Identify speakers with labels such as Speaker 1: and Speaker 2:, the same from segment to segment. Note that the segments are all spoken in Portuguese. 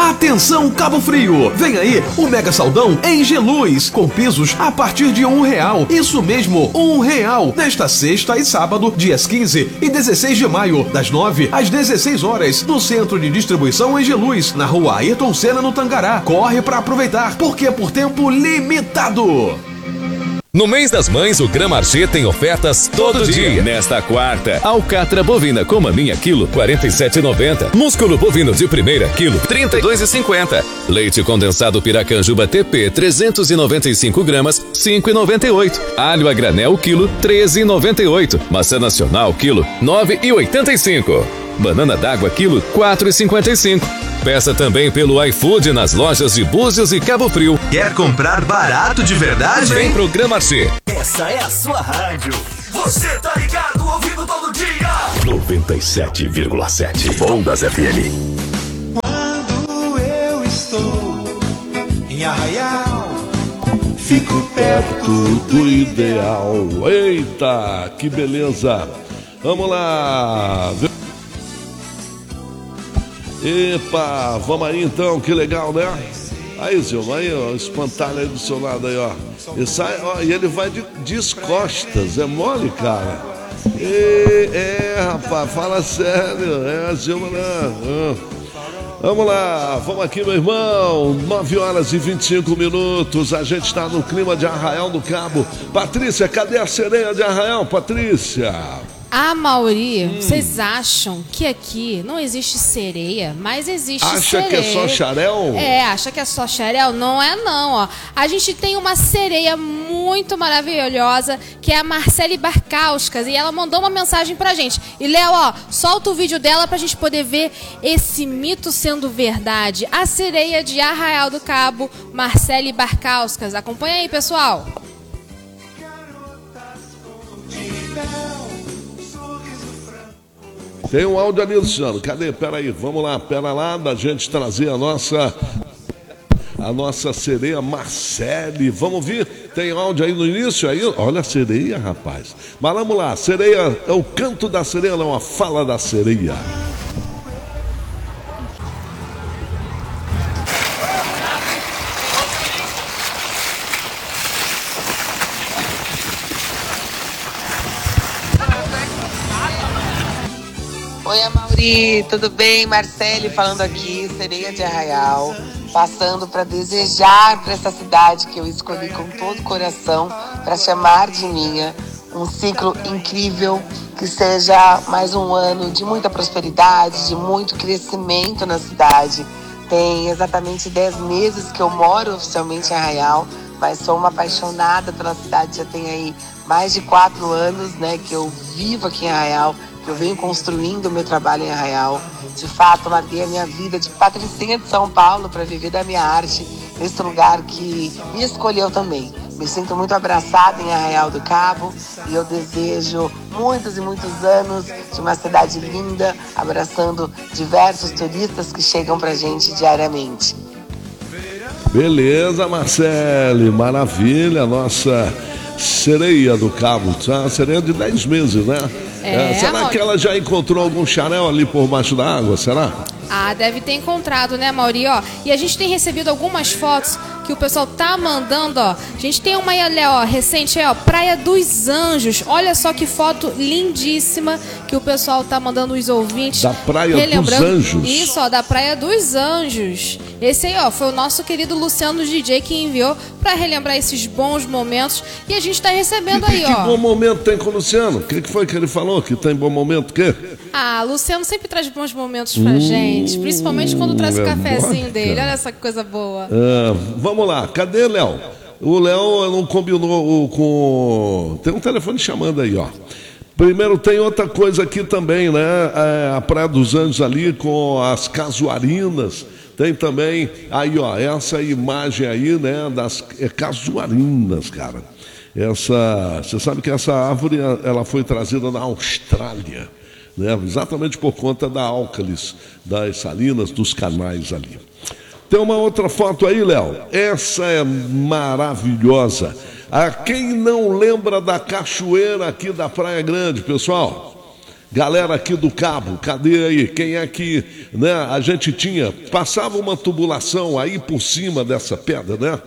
Speaker 1: Atenção, Cabo Frio! Vem aí o Mega Saldão em Geluz, com pisos a partir de R$1. Isso mesmo, R$1. Nesta sexta e sábado, dias 15 e 16 de maio, das 9 às 16 horas, no Centro de Distribuição em Geluz, na rua Ayrton Senna, no Tangará. Corre pra aproveitar, porque é por tempo limitado.
Speaker 2: No mês das mães, o Gran Marché tem ofertas todo dia. Nesta quarta, alcatra bovina com maminha quilo, R$ 47,90. Músculo bovino de primeira, quilo, R$ 32,50. Leite condensado Piracanjuba TP, 395 gramas, R$ 5,98. Alho a granel, quilo, R$ 13,98. Maçã nacional, quilo, R$ 9,85. Banana d'água, quilo, R$ 4,55. Peça também pelo iFood nas lojas de Búzios e Cabo Frio.
Speaker 3: Quer comprar barato de verdade?
Speaker 2: Vem pro Gran Marché.
Speaker 3: Essa é a sua rádio. Você tá ligado, ouvindo todo dia.
Speaker 4: 97,7 Ondas FM.
Speaker 5: Quando eu estou em Arraial, fico perto
Speaker 6: do ideal. Eita, que beleza. Vamos lá. Epa, vamos aí então, que legal, né? Aí, Zilma, aí, ó, espantalho aí do seu lado aí, ó. E sai, ó, e ele vai de descostas, é mole, cara. Rapaz, fala sério, Zilma, né? Vamos lá, vamos aqui, meu irmão. 9h25, a gente está no clima de Arraial do Cabo. Patrícia, cadê a sereia de Arraial, Patrícia?
Speaker 7: Mauri, vocês acham que aqui não existe sereia, mas existe
Speaker 6: sereia. Acha que é só xarel?
Speaker 7: Acha que é só xarel? Não é não, ó. A gente tem uma sereia muito maravilhosa, que é a Marcele Barcauskas, e ela mandou uma mensagem pra gente. E, Léo, ó, solta o vídeo dela pra gente poder ver esse mito sendo verdade. A sereia de Arraial do Cabo, Marcele Barcauskas. Acompanha aí, pessoal.
Speaker 6: Tem um áudio ali, Luciano. Cadê? Peraí, vamos lá, pera lá, da gente trazer a nossa sereia Marcele. Vamos ouvir? Tem áudio aí no início? Aí, olha a sereia, rapaz. Mas vamos lá, sereia, é o canto da sereia, não, a fala da sereia.
Speaker 8: Oi, Mauri, tudo bem? Marcele falando aqui, sereia de Arraial, passando para desejar para essa cidade que eu escolhi com todo o coração para chamar de minha, um ciclo incrível, que seja mais um ano de muita prosperidade, de muito crescimento na cidade. Tem exatamente 10 meses que eu moro oficialmente em Arraial, mas sou uma apaixonada pela cidade, já tem aí mais de 4 anos, né, que eu vivo aqui em Arraial. Eu venho construindo o meu trabalho em Arraial. De fato, larguei a minha vida de patricinha de São Paulo para viver da minha arte nesse lugar que me escolheu também. Me sinto muito abraçada em Arraial do Cabo e eu desejo muitos e muitos anos de uma cidade linda, abraçando diversos turistas que chegam pra gente diariamente.
Speaker 6: Beleza, Marcele, maravilha, nossa sereia do Cabo, a sereia de 10 meses, né? Será que ela já encontrou algum xarel ali por baixo da água, será?
Speaker 7: Deve ter encontrado, né, Mauri? Ó, e a gente tem recebido algumas fotos que o pessoal tá mandando, ó. A gente tem uma aí, ó, recente, ó, Praia dos Anjos. Olha só que foto lindíssima que o pessoal tá mandando os ouvintes.
Speaker 6: Da Praia dos Anjos.
Speaker 7: Isso, ó, da Praia dos Anjos. Esse aí, ó, foi o nosso querido Luciano DJ que enviou para relembrar esses bons momentos. E a gente tá recebendo aí, ó.
Speaker 6: Que bom momento tem com o Luciano? O que foi que ele falou? Que tem bom momento o quê?
Speaker 7: Luciano sempre traz bons momentos pra gente. Principalmente quando traz o cafezinho dele. Olha essa coisa boa.
Speaker 6: Vamos lá, cadê Léo? O Léo não combinou com... Tem um telefone chamando aí, ó. Primeiro tem outra coisa aqui também, né? A Praia dos Anjos ali com as casuarinas. Tem também, aí ó, essa imagem aí, né, das casuarinas, cara. Você sabe que essa árvore, ela foi trazida da Austrália, né? Exatamente por conta da álcalis, das salinas, dos canais ali. Tem uma outra foto aí, Léo. Essa é maravilhosa. A quem não lembra da cachoeira aqui da Praia Grande, pessoal? Galera aqui do Cabo, cadê aí? Quem é que, né? A gente passava uma tubulação aí por cima dessa pedra, né?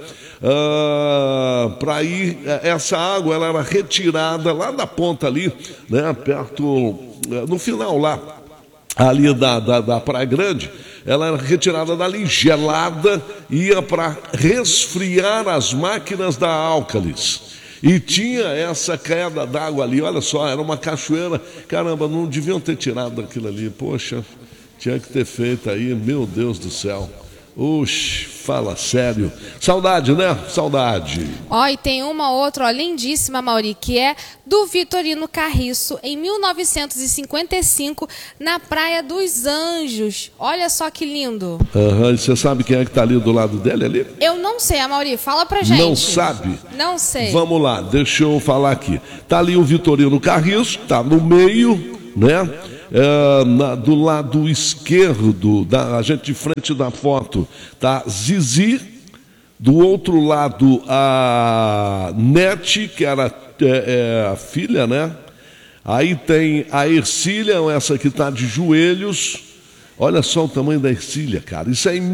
Speaker 6: Para ir, essa água ela era retirada lá da ponta ali, né? Perto, no final lá, ali da Praia Grande, ela era retirada dali, gelada, ia para resfriar as máquinas da Álcalis. E tinha essa queda d'água ali, olha só, era uma cachoeira. Caramba, não deviam ter tirado daquilo ali. Poxa, tinha que ter feito aí, meu Deus do céu. Oxe, fala sério. Saudade, né? Saudade.
Speaker 7: Ó, e tem uma outra, ó, lindíssima, Mauri, que é do Vitorino Carriço, em 1955, na Praia dos Anjos. Olha só que lindo.
Speaker 6: Aham, e você sabe quem é que tá ali do lado dele ali?
Speaker 7: Eu não sei, Mauri, fala pra gente.
Speaker 6: Não sabe?
Speaker 7: Não sei.
Speaker 6: Vamos lá, deixa eu falar aqui. Tá ali o Vitorino Carriço, tá no meio, né? Do lado esquerdo, a gente de frente da foto, tá Zizi, do outro lado a Nete, que era a filha, né? Aí tem a Ercília, essa que tá de joelhos. Olha só o tamanho da Ercília, cara. Isso é em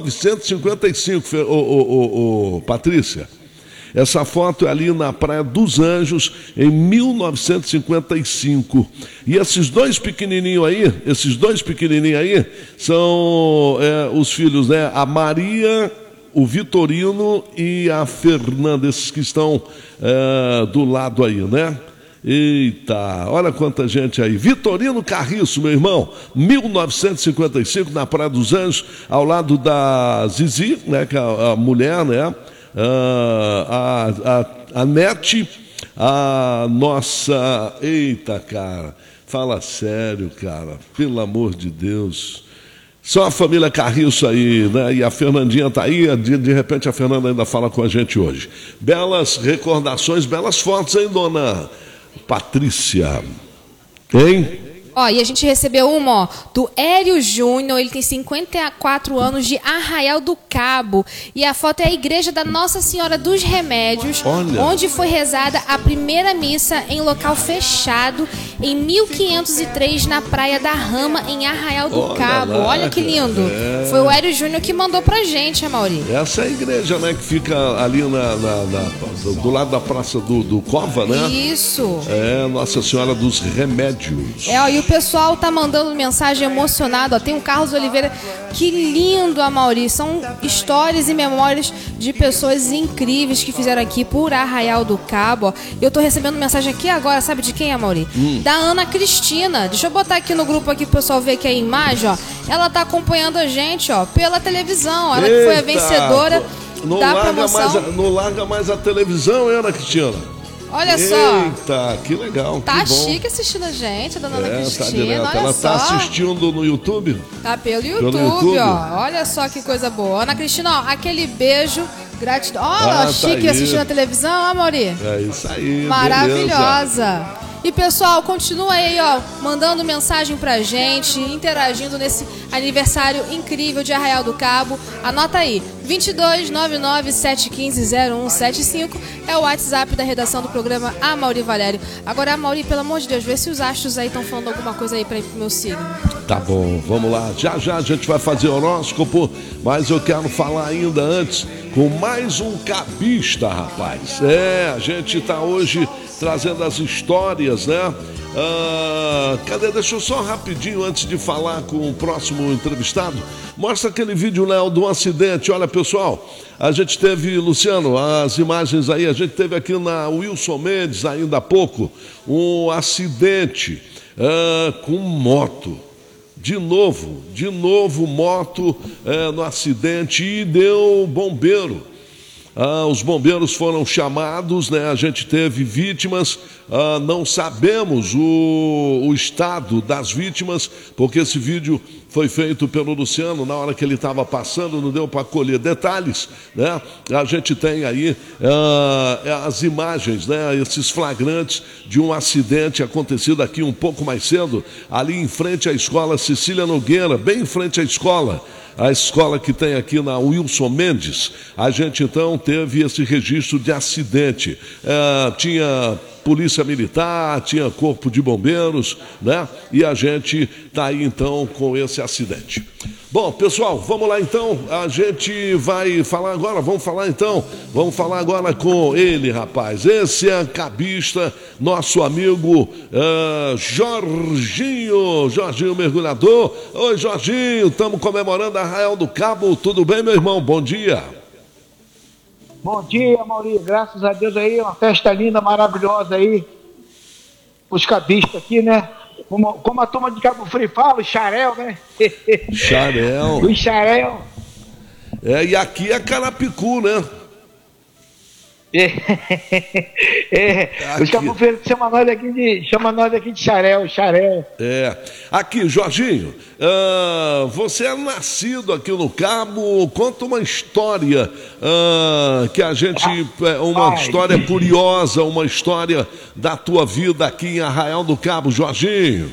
Speaker 6: 1955, Patrícia. Essa foto é ali na Praia dos Anjos, em 1955. E esses dois pequenininhos aí, são os filhos, né? A Maria, o Vitorino e a Fernanda, esses que estão do lado aí, né? Eita, olha quanta gente aí. Vitorino Carriço, meu irmão, 1955, na Praia dos Anjos, ao lado da Zizi, né? Que é a mulher, né? A Nete, a nossa... Eita, cara, fala sério, cara, pelo amor de Deus. Só a família Carriço aí, né? E a Fernandinha tá aí, de repente a Fernanda ainda fala com a gente hoje. Belas recordações, belas fotos, hein, dona Patrícia? Hein?
Speaker 7: Ó, e a gente recebeu uma, ó, do Hélio Júnior, ele tem 54 anos, de Arraial do Cabo. E a foto é a igreja da Nossa Senhora dos Remédios,
Speaker 6: olha,
Speaker 7: onde foi rezada a primeira missa em local fechado em 1503, na Praia da Rama, em Arraial do Cabo.
Speaker 6: Lá,
Speaker 7: olha que lindo. Foi o Hélio Júnior que mandou pra gente, Amaury.
Speaker 6: Essa é a igreja, né, que fica ali do lado da Praça do Cova, né?
Speaker 7: Isso.
Speaker 6: É, Nossa Senhora dos Remédios.
Speaker 7: Ó, e o pessoal tá mandando mensagem emocionada, ó. Tem o Carlos Oliveira, que lindo, Amaury. São histórias e memórias de pessoas incríveis que fizeram aqui por Arraial do Cabo, ó. Eu tô recebendo mensagem aqui agora, sabe de quem, Amaury? Da Ana Cristina. Deixa eu botar aqui no grupo aqui pro pessoal ver aqui a imagem, ó. Ela tá acompanhando a gente, ó, pela televisão. Ela que foi a vencedora da promoção.
Speaker 6: Não larga mais a televisão, Ana Cristina.
Speaker 7: Olha só.
Speaker 6: Eita, que legal.
Speaker 7: Tá
Speaker 6: que bom.
Speaker 7: chique assistindo a gente, a dona Ana
Speaker 6: Tá
Speaker 7: Cristina.
Speaker 6: direto.
Speaker 7: Olha
Speaker 6: Ela
Speaker 7: só.
Speaker 6: tá assistindo no YouTube?
Speaker 7: Tá pelo YouTube, ó. Olha só que coisa boa. Ana Cristina, ó, aquele beijo, gratidão. Ó,
Speaker 6: tá
Speaker 7: chique
Speaker 6: aí.
Speaker 7: assistindo a televisão, ó, Amaury.
Speaker 6: É isso aí.
Speaker 7: Maravilhosa. Beleza. E pessoal, continua aí, ó, mandando mensagem pra gente, interagindo nesse aniversário incrível de Arraial do Cabo. Anota aí, 2299-715-0175 é o WhatsApp da redação do programa Amaury Valério. Agora, Amaury, pelo amor de Deus, vê se os astros aí estão falando alguma coisa aí pra ir pro meu signo.
Speaker 6: Tá bom, vamos lá. Já já a gente vai fazer horóscopo, mas eu quero falar ainda antes com mais um cabista, rapaz. A gente tá hoje trazendo as histórias, né? Cadê? Deixa eu só rapidinho, antes de falar com o próximo entrevistado, mostra aquele vídeo, Léo, de um acidente. Olha, pessoal, a gente teve, Luciano, as imagens aí, a gente teve aqui na Wilson Mendes, ainda há pouco, um acidente com moto. De novo moto no acidente, e deu bombeiro. Os bombeiros foram chamados, né? A gente teve vítimas, não sabemos o estado das vítimas, porque esse vídeo foi feito pelo Luciano na hora que ele estava passando, não deu para colher detalhes, né? A gente tem aí as imagens, né? Esses flagrantes de um acidente acontecido aqui um pouco mais cedo, ali em frente à escola Cecília Nogueira, bem em frente à escola. A escola que tem aqui na Wilson Mendes. A gente então teve esse registro de acidente. Tinha polícia militar, tinha corpo de bombeiros, né? E a gente tá aí então com esse acidente. Bom, pessoal, vamos lá então, a gente vai falar agora, vamos falar agora com ele, rapaz, esse é cabista, nosso amigo Jorginho Mergulhador. Oi, Jorginho, estamos comemorando Arraial do Cabo, tudo bem, meu irmão? Bom dia.
Speaker 4: Bom dia, Maurício, graças a Deus aí, uma festa linda, maravilhosa aí, os cabistas aqui, né? Como a turma de Cabo Frio fala, o Xarel, né?
Speaker 6: Xarel.
Speaker 4: O Xarel.
Speaker 6: E aqui é Carapicu, né?
Speaker 4: Os Cabo Frio chamam nós aqui de Xarel.
Speaker 6: Aqui, Jorginho, você é nascido aqui no Cabo, conta uma história que a gente, uma história curiosa, uma história da tua vida aqui em Arraial do Cabo, Jorginho.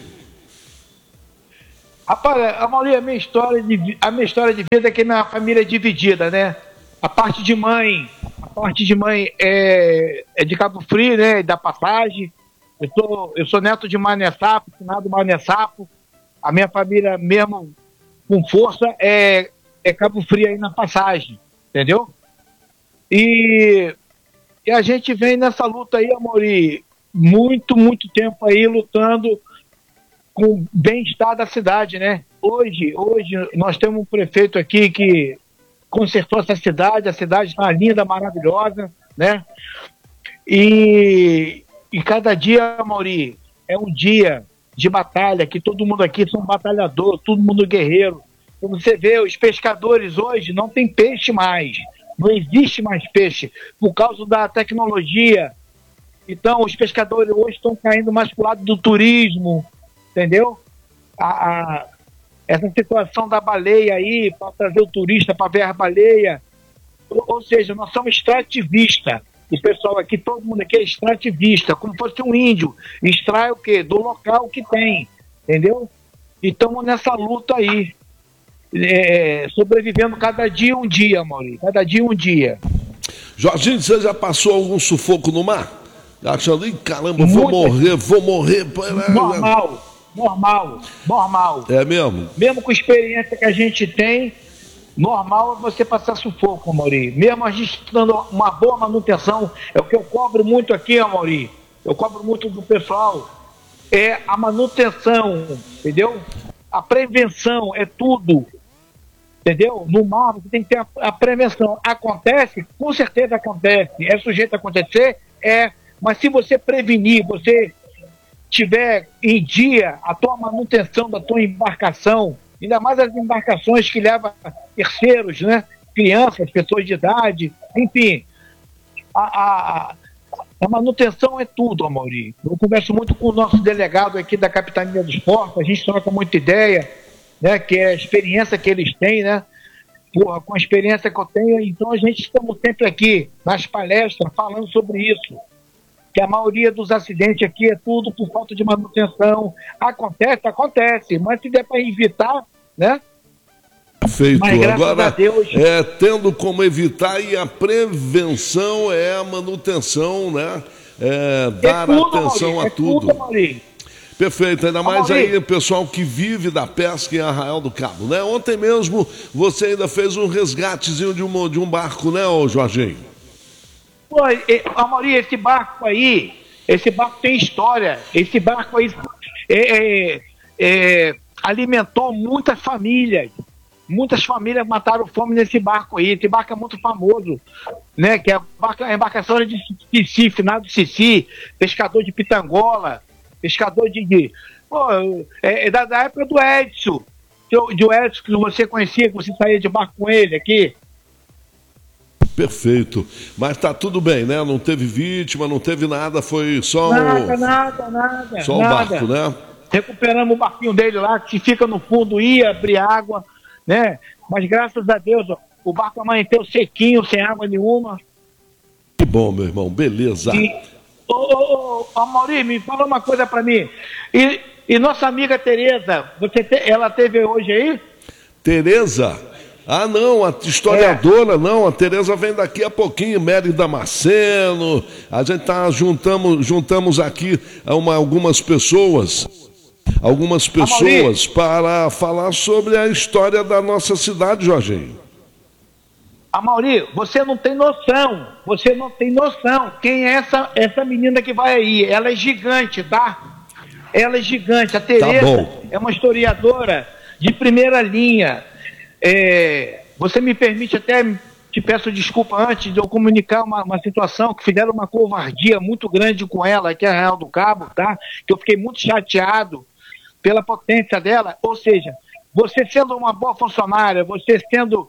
Speaker 4: Rapaz, a minha história de vida é que minha família é dividida, né? A parte de mãe é de Cabo Frio, né? Da Passagem. Eu sou neto de Mané Sapo, finado Mané Sapo. A minha família mesmo com força é Cabo Frio aí na Passagem, entendeu? E a gente vem nessa luta aí, Amori, muito tempo aí lutando com o bem-estar da cidade, né? Hoje nós temos um prefeito aqui que consertou essa cidade, a cidade está linda, maravilhosa, né? E cada dia, Mauri, é um dia de batalha, que todo mundo aqui são batalhador, todo mundo guerreiro. Como você vê, os pescadores hoje não tem peixe mais, não existe mais peixe, por causa da tecnologia. Então, os pescadores hoje estão caindo mais para o lado do turismo, entendeu? Essa situação da baleia aí, para trazer o turista para ver a baleia, ou seja, nós somos extrativistas. O pessoal aqui, todo mundo aqui é extrativista, como fosse um índio. Extrai o quê? Do local que tem, entendeu? E estamos nessa luta aí, sobrevivendo cada dia um dia, Maurício, cada dia um dia.
Speaker 6: Jorginho, você já passou algum sufoco no mar? Achando, caramba, vou morrer. Normal. É mesmo?
Speaker 4: Mesmo com a experiência que a gente tem, normal é você passar sufoco, Amaury. Mesmo a gente dando uma boa manutenção, é o que eu cobro muito aqui, Amaury. Eu cobro muito do pessoal. É a manutenção, entendeu? A prevenção é tudo, entendeu? No mar você tem que ter a prevenção. Acontece? Com certeza acontece. É sujeito a acontecer? Mas se você prevenir, você tiver em dia a tua manutenção da tua embarcação, ainda mais as embarcações que levam terceiros, né? Crianças, pessoas de idade, enfim. A manutenção é tudo, Amaury. Eu converso muito com o nosso delegado aqui da Capitania dos Portos, a gente troca muita ideia, né? Que é a experiência que eles têm, né? Com a experiência que eu tenho, então a gente estamos sempre aqui nas palestras falando sobre isso. Que a maioria dos acidentes aqui é tudo por falta de manutenção. Acontece, mas se der para evitar, né?
Speaker 6: Feito.
Speaker 4: Mas,
Speaker 6: agora,
Speaker 4: a Deus,
Speaker 6: tendo como evitar, e a prevenção é a manutenção, né? Dar tudo, atenção a tudo. Perfeito, ainda mais aí o pessoal que vive da pesca em Arraial do Cabo, né? Ontem mesmo você ainda fez um resgatezinho de um barco, né, Jorginho?
Speaker 4: Amaury, esse barco tem história. Esse barco aí alimentou muitas famílias. Muitas famílias mataram fome nesse barco aí. Esse barco é muito famoso, né? Que é a embarcação de Cici, finado Cici, pescador de Pitangola, pescador da época do Edson. De Edson, que você conhecia, que você saía de barco com ele aqui.
Speaker 6: Perfeito. Mas tá tudo bem, né? Não teve vítima, não teve nada, foi só
Speaker 4: nada.
Speaker 6: Só o barco, né?
Speaker 4: Recuperamos o barquinho dele lá, que fica no fundo, ia abrir água, né? Mas graças a Deus, o barco amanheceu sequinho, sem água nenhuma.
Speaker 6: Que bom, meu irmão, beleza.
Speaker 4: Amaury, me fala uma coisa pra mim. E nossa amiga Tereza, ela teve hoje aí?
Speaker 6: Tereza? Ah, não, a historiadora, não, a Tereza vem daqui a pouquinho, Mary Damasceno, a gente juntamos aqui algumas pessoas para falar sobre a história da nossa cidade, Jorginho.
Speaker 4: Amaury, você não tem noção quem é essa menina que vai aí, ela é gigante, tá? Ela é gigante, a Tereza é uma historiadora de primeira linha. Você me permite até, te peço desculpa antes de eu comunicar uma situação que fizeram uma covardia muito grande com ela aqui em Arraial do Cabo, tá? Que eu fiquei muito chateado pela potência dela, ou seja, você sendo uma boa funcionária, você sendo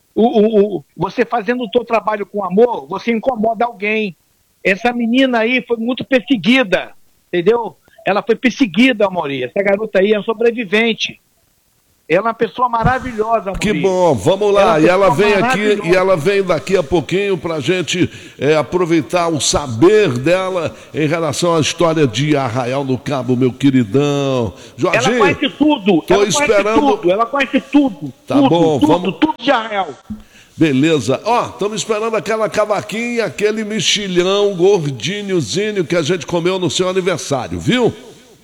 Speaker 4: você fazendo o seu trabalho com amor, você incomoda alguém. Essa menina aí foi muito perseguida, entendeu? Ela foi perseguida, Amaury. Essa garota aí é um sobrevivente. Ela é uma pessoa maravilhosa, Amaury.
Speaker 6: Que bom, vamos lá. E ela vem aqui, e ela vem daqui a pouquinho para a gente aproveitar o saber dela em relação à história de Arraial do Cabo, meu queridão. Jorginho,
Speaker 4: ela conhece tudo. Ela conhece tudo.
Speaker 6: Tá bom, vamos.
Speaker 4: Tudo de Arraial.
Speaker 6: Beleza. Estamos esperando aquela cavaquinha, aquele mexilhão gordinhozinho que a gente comeu no seu aniversário, viu?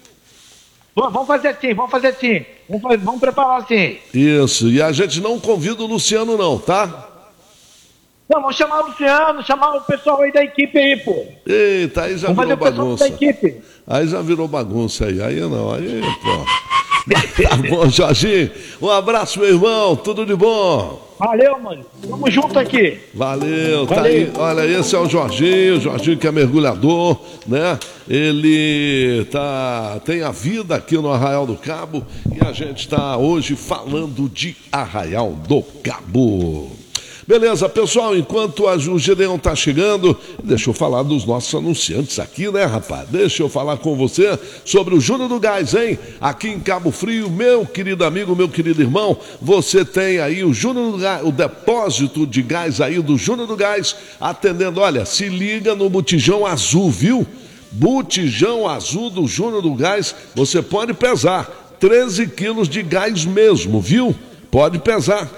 Speaker 4: Vamos fazer assim. Vamos preparar assim.
Speaker 6: Isso, e a gente não convida o Luciano não, tá?
Speaker 4: Não, vamos chamar o Luciano, chamar o pessoal aí da equipe aí, pô.
Speaker 6: Eita, aí já virou bagunça.
Speaker 4: Da equipe.
Speaker 6: Aí já virou bagunça aí não, pô. Tá bom, Jorginho, um abraço, meu irmão, tudo de bom.
Speaker 4: Valeu, mano, tamo junto aqui.
Speaker 6: Valeu. Tá aí, olha, esse é o Jorginho que é mergulhador, né? Ele tem a vida aqui no Arraial do Cabo e a gente está hoje falando de Arraial do Cabo. Beleza, pessoal, enquanto o Gedeão está chegando, deixa eu falar dos nossos anunciantes aqui, né, rapaz? Deixa eu falar com você sobre o Júnior do Gás, hein? Aqui em Cabo Frio, meu querido amigo, meu querido irmão, você tem aí o Júnior do Gás, o depósito de gás aí do Júnior do Gás, atendendo, olha, se liga no botijão azul, viu? Botijão azul do Júnior do Gás, você pode pesar 13 quilos de gás mesmo, viu? Pode pesar.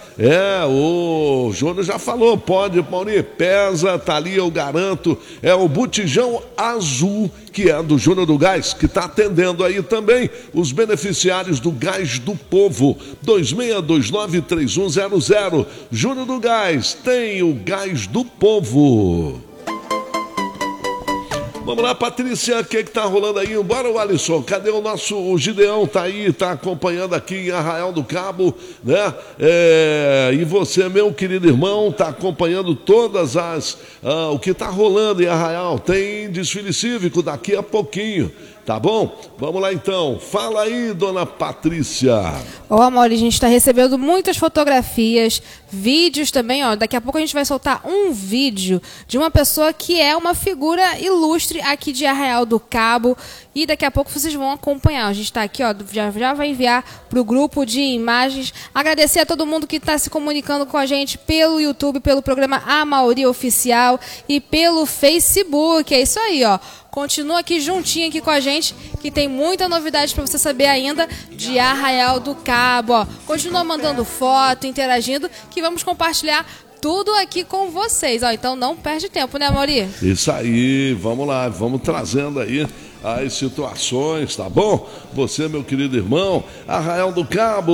Speaker 6: O Júnior já falou, pode, Paulinho, pesa, tá ali, eu garanto. É o botijão azul, que é do Júnior do Gás, que está atendendo aí também os beneficiários do Gás do Povo. 2629-3100. Júnior do Gás, tem o Gás do Povo. Vamos lá, Patrícia, o que tá rolando aí? Bora, o Alisson, cadê o Gideão? Tá aí, tá acompanhando aqui em Arraial do Cabo, né? E você, meu querido irmão, tá acompanhando todas o que tá rolando em Arraial. Tem desfile cívico daqui a pouquinho. Tá bom? Vamos lá então. Fala aí, dona Patrícia.
Speaker 7: Amaury, a gente está recebendo muitas fotografias, vídeos também, Daqui a pouco a gente vai soltar um vídeo de uma pessoa que é uma figura ilustre aqui de Arraial do Cabo. E daqui a pouco vocês vão acompanhar. A gente está aqui, já vai enviar para o grupo de imagens. Agradecer a todo mundo que está se comunicando com a gente pelo YouTube, pelo programa Amaury Oficial e pelo Facebook. É isso aí, Continua aqui juntinho aqui com a gente, que tem muita novidade para você saber ainda de Arraial do Cabo. Continua mandando foto, interagindo, que vamos compartilhar tudo aqui com vocês. Então não perde tempo, né, Amaury?
Speaker 6: Isso aí, vamos lá, vamos trazendo aí as situações, tá bom? Você, meu querido irmão, Arraial do Cabo,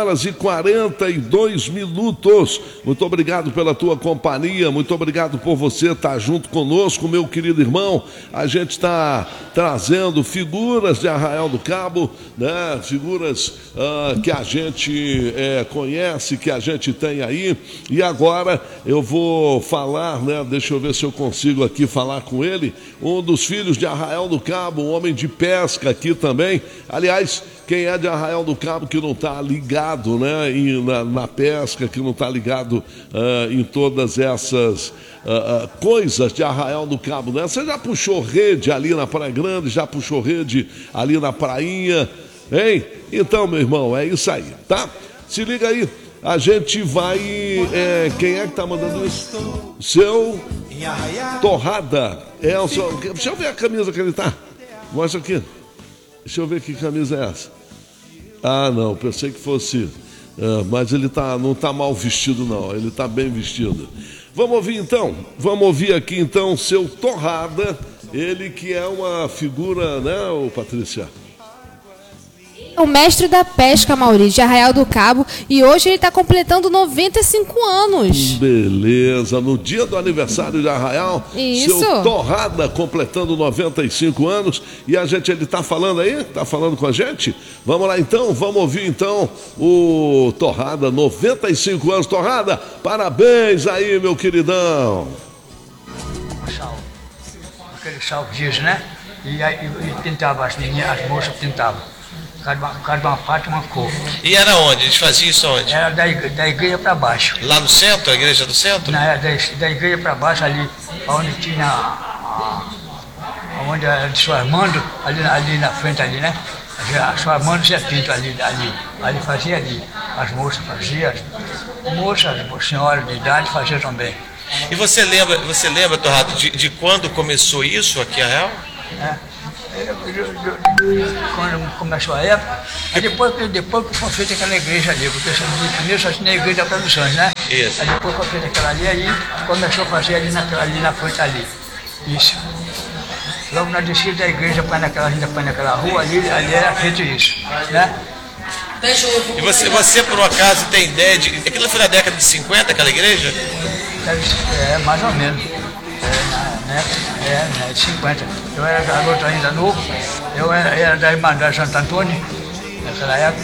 Speaker 6: 9h42. Muito obrigado pela tua companhia, muito obrigado por você estar junto conosco, meu querido irmão. A gente está trazendo figuras de Arraial do Cabo, né? Figuras que a gente conhece, que a gente tem aí. E agora eu vou falar, né? Deixa eu ver se eu consigo aqui falar com ele, um dos filhos de Arraial do Cabo, um homem de pesca aqui também. Aliás, quem é de Arraial do Cabo que não está ligado, né, na pesca, que não está ligado em todas essas coisas de Arraial do Cabo, né? Você já puxou rede ali na Praia Grande, já puxou rede ali na prainha, hein? Então, meu irmão, é isso aí, tá? Se liga aí, a gente vai... quem é que tá mandando isso? Seu Torrada. Deixa eu ver a camisa que ele tá. Mostra aqui. Deixa eu ver que camisa é essa. Ah, não, pensei que fosse Mas ele não está mal vestido, não. Ele está bem vestido. Vamos ouvir então? Vamos ouvir aqui então seu Torrada. Ele que é uma figura, né, Patrícia?
Speaker 7: O mestre da pesca, Mauri, de Arraial do Cabo, e hoje ele está completando 95 anos.
Speaker 6: Beleza, no dia do aniversário de Arraial,
Speaker 7: Isso.
Speaker 6: Seu Torrada completando 95 anos, e ele está falando aí? Está falando com a gente? Vamos lá então, vamos ouvir então o Torrada, 95 anos. Torrada, parabéns aí, meu queridão.
Speaker 9: Aquele sal dias, né? E pintava as meninas, as moças pintavam. Cada uma parte, uma cor.
Speaker 10: E era onde? Eles faziam isso onde?
Speaker 9: Era da igreja para baixo.
Speaker 10: Lá no centro? A igreja do centro?
Speaker 9: Não, era da igreja para baixo, ali, onde tinha. Onde era de São Armando, ali na frente, ali, né? São Armando Zé Pinto, ali fazia ali. As moças faziam, as moças, as senhoras de idade faziam também.
Speaker 10: E você lembra, Torrado, de quando começou isso aqui em Arraial?
Speaker 9: Quando começou a época, aí depois que foi feita aquela igreja ali, porque primeiro só tinha a igreja da Produções, né?
Speaker 10: Isso.
Speaker 9: Aí depois foi feita aquela ali, aí começou a fazer ali na frente ali. Isso. Logo na descida da igreja, naquela rua ali era feito isso, né?
Speaker 10: E você por um acaso tem ideia de... Aquilo foi na década de 50, aquela igreja?
Speaker 9: Mais ou menos. De 50. Eu era garoto ainda novo, eu era da Irmandade Santo Antônio, naquela época.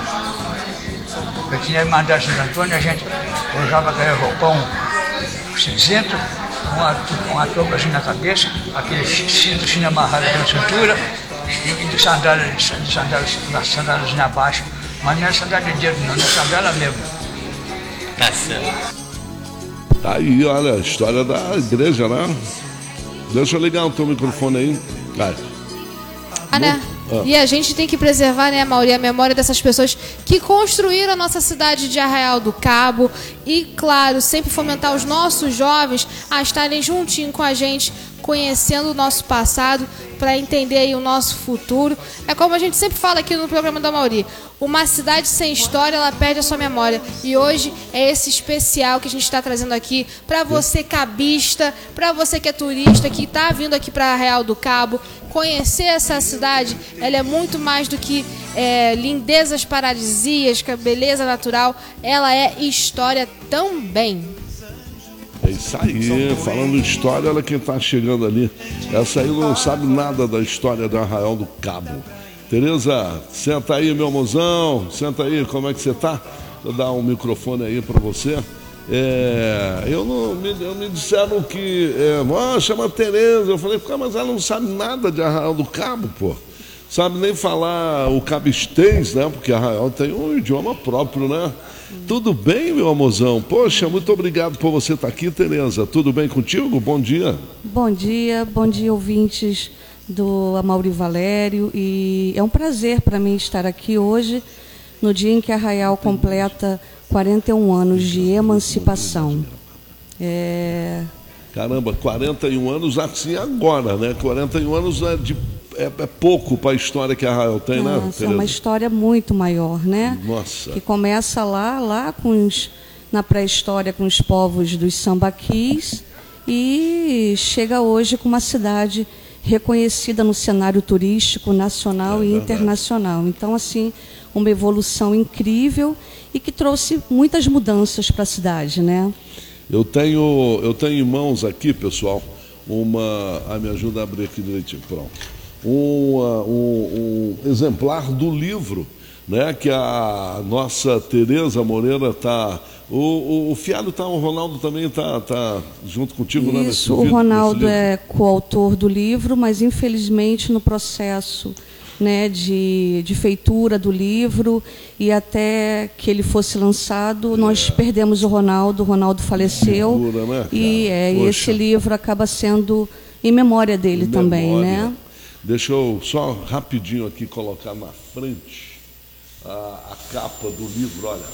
Speaker 9: Eu tinha a Irmandade Santo Antônio, a gente usava aquele roupão cinzento, uma touca assim na cabeça, aquele cinto assim amarrado na cintura, e de sandálias na baixo. Mas não é sandália de dedo, não é sandália mesmo.
Speaker 10: Tá certo.
Speaker 6: Tá aí, olha, a história da igreja, né? Deixa eu ligar o teu microfone aí. Vai.
Speaker 7: Né? E a gente tem que preservar, né, Mauri, a memória dessas pessoas que construíram a nossa cidade de Arraial do Cabo e, claro, sempre fomentar os nossos jovens a estarem juntinho com a gente, conhecendo o nosso passado para entender aí o nosso futuro. É como a gente sempre fala aqui no programa da Mauri, uma cidade sem história, ela perde a sua memória. E hoje é esse especial que a gente está trazendo aqui para você cabista, para você que é turista, que está vindo aqui para Arraial do Cabo, conhecer essa cidade. Ela é muito mais do que lindezas paradisíacas, beleza natural, ela é história também.
Speaker 6: É isso aí, falando história, olha quem está chegando ali. Essa aí não sabe nada da história do Arraial do Cabo. Tereza, senta aí, meu mozão, senta aí, como é que você está? Vou dar um microfone aí para você. Me disseram que chama Tereza. Eu falei, mas ela não sabe nada de Arraial do Cabo, pô. Sabe nem falar o cabistês, né? Porque Arraial tem um idioma próprio, né? Tudo bem, meu amorzão? Poxa, muito obrigado por você estar aqui, Tereza. Tudo bem contigo? Bom dia.
Speaker 11: Bom dia, ouvintes do Amaury Valério. E é um prazer para mim estar aqui hoje, no dia em que Arraial completa 41 anos de emancipação.
Speaker 6: Caramba, 41 anos assim agora, né? 41 anos é pouco para a história que Arraial tem, né?
Speaker 11: É uma história muito maior, né?
Speaker 6: Nossa.
Speaker 11: Que começa lá na pré-história com os povos dos sambaquis e chega hoje com uma cidade reconhecida no cenário turístico nacional e internacional. Então, assim, uma evolução incrível e que trouxe muitas mudanças para a cidade, né?
Speaker 6: Eu tenho em mãos aqui, pessoal, me ajuda a abrir aqui direitinho, pronto. Um exemplar do livro, né, que a nossa Tereza Moreira está... O Fiado está, o Ronaldo também está junto contigo, né?
Speaker 11: Isso, o Ronaldo é coautor do livro, mas infelizmente no processo, né, de feitura do livro e até que ele fosse lançado, nós perdemos o Ronaldo faleceu.
Speaker 6: Figura, né,
Speaker 11: e esse livro acaba sendo em memória dele também, né?
Speaker 6: Deixa eu só rapidinho aqui colocar na frente a capa do livro, olha.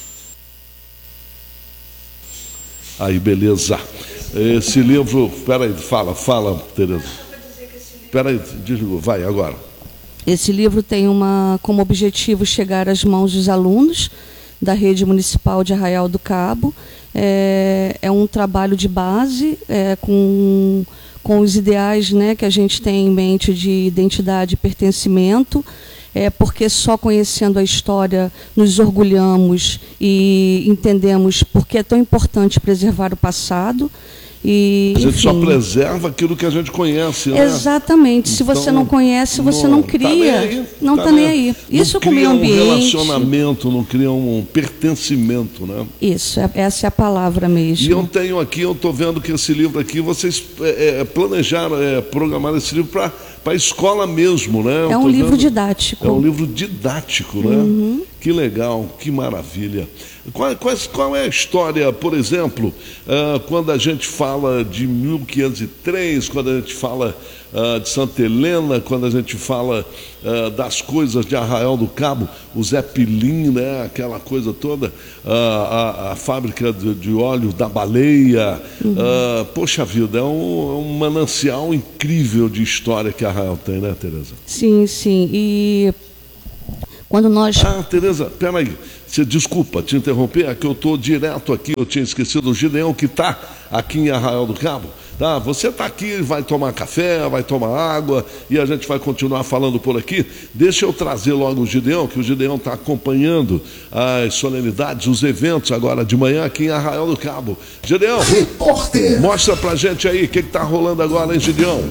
Speaker 6: Aí, beleza. Esse livro, peraí, fala, Tereza. Peraí, desligou, vai agora.
Speaker 11: Esse livro tem como objetivo chegar às mãos dos alunos, da Rede Municipal de Arraial do Cabo. É um trabalho de base com os ideais, né, que a gente tem em mente de identidade e pertencimento, porque só conhecendo a história nos orgulhamos e entendemos por que é tão importante preservar o passado. E,
Speaker 6: a gente
Speaker 11: enfim,
Speaker 6: só preserva aquilo que a gente conhece, né?
Speaker 11: Exatamente. Se você não conhece, você não cria. Não está nem aí. Isso com o meio ambiente.
Speaker 6: Não cria um relacionamento, não cria um pertencimento, né?
Speaker 11: Isso, essa é a palavra mesmo.
Speaker 6: E eu tenho aqui, eu estou vendo que esse livro aqui, vocês planejaram, programaram esse livro para a escola mesmo, né?
Speaker 11: É um livro didático.
Speaker 6: É um livro didático, né?
Speaker 11: Uhum.
Speaker 6: Que legal, que maravilha. Qual é a história, por exemplo, quando a gente fala de 1503, quando a gente fala de Santa Helena, quando a gente fala das coisas de Arraial do Cabo, o Zé Pilim, né, aquela coisa toda, a fábrica de óleo da Baleia. Poxa vida, é um manancial incrível de história que Arraial tem, né, Tereza?
Speaker 11: Sim, sim. E quando nós...
Speaker 6: Tereza, peraí. Desculpa te interromper, é que eu estou direto aqui, eu tinha esquecido o Gideão que está aqui em Arraial do Cabo. Tá? Você está aqui, vai tomar café, vai tomar água e a gente vai continuar falando por aqui. Deixa eu trazer logo o Gideão, que o Gideão está acompanhando as solenidades, os eventos agora de manhã aqui em Arraial do Cabo. Gideão, mostra pra gente aí o que está rolando agora, hein, Gideão?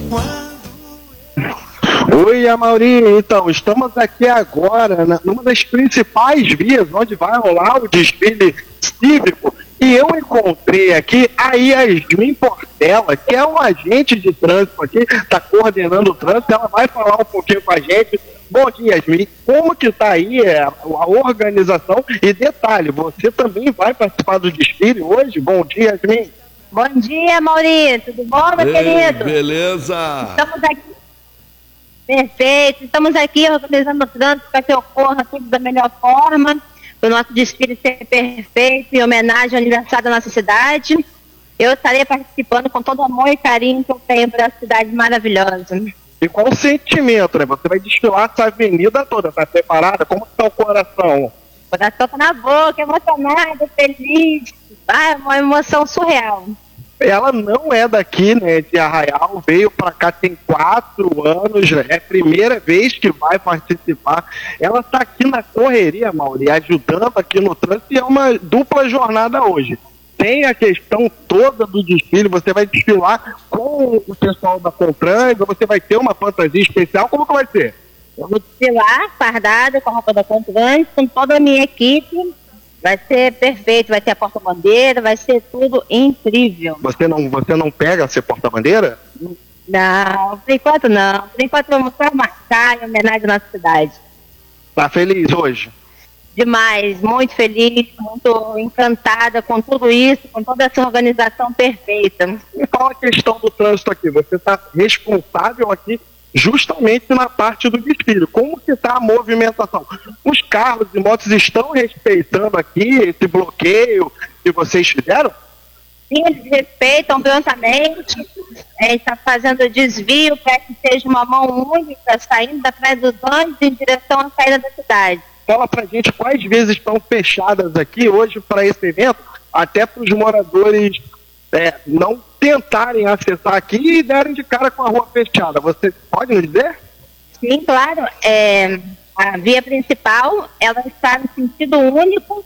Speaker 12: Oi, Amauri. Então, estamos aqui agora numa das principais vias onde vai rolar o desfile cívico e eu encontrei aqui a Yasmin Portela, que é um agente de trânsito aqui, está coordenando o trânsito, ela vai falar um pouquinho com a gente. Bom dia, Yasmin. Como que está aí a organização? E detalhe, você também vai participar do desfile hoje? Bom dia, Yasmin.
Speaker 13: Bom dia, Mauri. Tudo bom, meu querido?
Speaker 6: Beleza.
Speaker 13: Estamos aqui. Perfeito. Estamos aqui organizando o trânsito para que ocorra tudo da melhor forma, para o nosso desfile ser perfeito, em homenagem ao aniversário da nossa cidade. Eu estarei participando com todo o amor e carinho que eu tenho para a cidade maravilhosa.
Speaker 12: E qual o sentimento, né? Você vai desfilar essa avenida toda, tá preparada? Como está o coração?
Speaker 13: O coração está na boca, emocionado, feliz. Ah, é uma emoção surreal.
Speaker 12: Ela não é daqui, né, de Arraial, veio para cá tem 4 anos, é a primeira vez que vai participar. Ela está aqui na correria, Mauri, ajudando aqui no trânsito e é uma dupla jornada hoje. Tem a questão toda do desfile, você vai desfilar com o pessoal da Contrans, você vai ter uma fantasia especial, como que vai ser?
Speaker 13: Eu vou desfilar fardada com a roupa da Contrans, com toda a minha equipe. Vai ser perfeito, vai ter a porta-bandeira, vai ser tudo incrível.
Speaker 12: Você não pega a ser porta-bandeira?
Speaker 13: Não, por enquanto não. Por enquanto vamos só marcar em homenagem à nossa cidade.
Speaker 12: Tá feliz hoje?
Speaker 13: Demais, muito feliz, muito encantada com tudo isso, com toda essa organização perfeita.
Speaker 12: E qual a questão do trânsito aqui? Você está responsável aqui justamente na parte do desfile. Como que está a movimentação? Os carros e motos estão respeitando aqui esse bloqueio que vocês fizeram?
Speaker 13: Sim, eles respeitam prontamente. A gente está fazendo desvio para que seja uma mão única saindo da Praia dos Anjos em direção à saída da cidade.
Speaker 12: Fala pra gente quais vezes estão fechadas aqui hoje para esse evento, até para os moradores não tentarem acessar aqui e derem de cara com a rua fechada. Você pode nos dizer?
Speaker 13: Sim, claro. A via principal, ela está no sentido único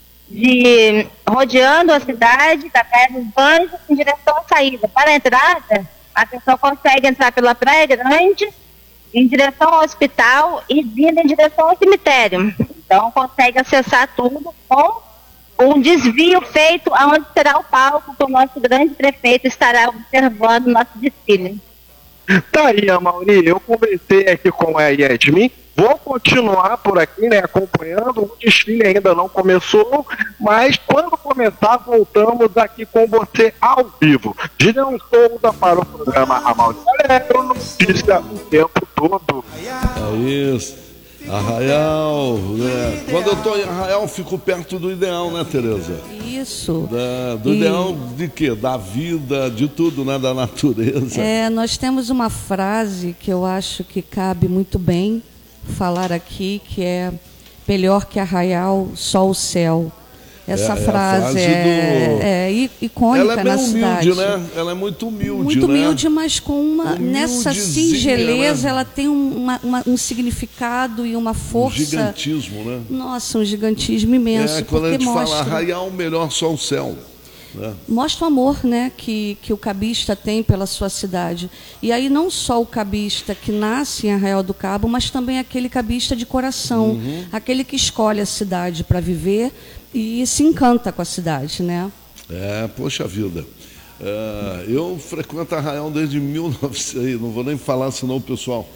Speaker 13: de rodeando a cidade da Praia dos Anjos em direção à saída. Para a entrada, a pessoa consegue entrar pela Praia Grande em direção ao hospital e vindo em direção ao cemitério. Então consegue acessar tudo com um desvio feito aonde será o palco que o nosso grande prefeito estará observando o nosso desfile.
Speaker 12: Tá aí, Amauri, eu conversei aqui com a Yasmin, vou continuar por aqui, né, acompanhando, o desfile ainda não começou, mas quando começar, voltamos aqui com você ao vivo. Gideão Souza para o programa Amauri Alegre, notícia o tempo todo.
Speaker 6: É isso. Arraial, né? Quando eu estou em Arraial, fico perto do ideal, né, Tereza?
Speaker 11: Isso.
Speaker 6: Do ideal de quê? Da vida, de tudo, né? Da natureza.
Speaker 11: Nós temos uma frase que eu acho que cabe muito bem falar aqui, que é melhor que Arraial, só o céu. Essa frase é icônica
Speaker 6: ela é
Speaker 11: na
Speaker 6: bem
Speaker 11: cidade.
Speaker 6: humilde, né? Ela é muito humilde,
Speaker 11: muito
Speaker 6: né?
Speaker 11: humilde, mas com nessa singeleza, né? Ela tem um significado e uma força.
Speaker 6: Um gigantismo, né?
Speaker 11: Nossa, um gigantismo imenso.
Speaker 6: Quando a gente
Speaker 11: mostra,
Speaker 6: fala Arraial, melhor só o céu. Né?
Speaker 11: Mostra o amor, né, que o cabista tem pela sua cidade. E aí não só o cabista que nasce em Arraial do Cabo, mas também aquele cabista de coração, aquele que escolhe a cidade para viver e se encanta com a cidade, né?
Speaker 6: Poxa vida. Eu frequento Arraial desde 1900, não vou nem falar senão, pessoal,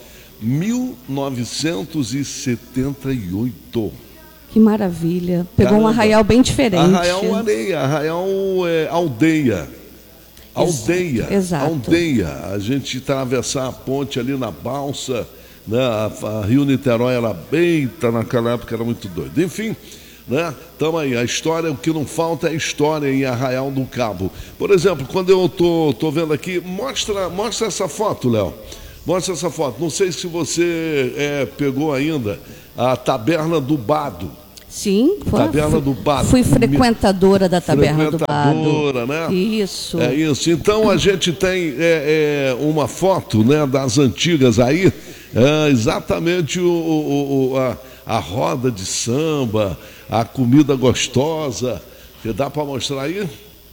Speaker 6: 1978.
Speaker 11: Que maravilha. Pegou um Arraial bem diferente.
Speaker 6: Arraial Areia, Arraial Aldeia. Aldeia.
Speaker 11: Exato.
Speaker 6: Aldeia. A gente atravessar a ponte ali na balsa, né? A Rio Niterói era naquela época era muito doido. Enfim, né? Então aí, a história, o que não falta é história em Arraial do Cabo. Por exemplo, quando eu tô vendo aqui, mostra essa foto, Léo. Mostra essa foto. Não sei se você pegou ainda a Taberna do Bado.
Speaker 11: Sim,
Speaker 6: Taberna do Bado.
Speaker 11: Fui frequentadora da Taberna do Bado.
Speaker 6: Frequentadora, né?
Speaker 11: Isso.
Speaker 6: É isso. Então a gente tem uma foto, né, das antigas aí, exatamente a roda de samba, a comida gostosa. Dá para mostrar aí?